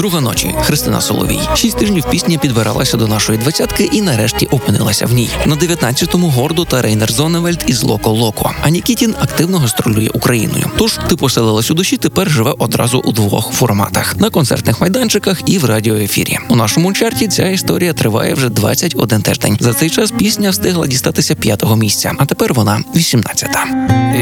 Друга ночі. Христина Соловій. 6 тижнів пісня підбиралася до нашої двадцятки і нарешті опинилася в ній. На 19-му Гордо та Рейнер Зонневельд із Локо Локо. А Нікітін активно гастролює Україною. Тож ти поселилась у душі, тепер живе одразу у двох форматах: на концертних майданчиках і в радіоефірі. У нашому чарті ця історія триває вже 21 тиждень. За цей час пісня встигла дістатися 5-го місця, а тепер вона 18-та.